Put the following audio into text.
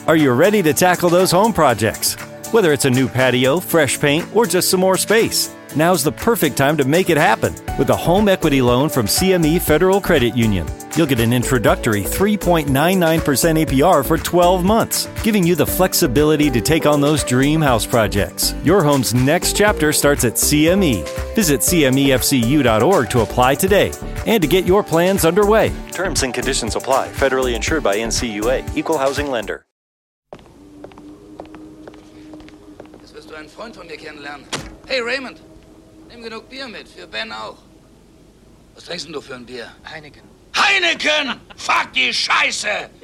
Are you ready to tackle those home projects? Whether it's a new patio, fresh paint, or just some more space, now's the perfect time to make it happen with a home equity loan from CME Federal Credit Union. You'll get an introductory 3.99% APR for 12 months, giving you the flexibility to take on those dream house projects. Your home's next chapter starts at CME. Visit CMEFCU.org to apply today and to get your plans underway. Terms and conditions apply. Federally insured by NCUA. Equal housing lender. Jetzt wirst du einen Freund von mir kennenlernen. Hey Raymond, nimm genug Bier mit, für Ben auch. Was trinkst denn du für ein Bier? Heineken. Heineken! Fuck die Scheiße!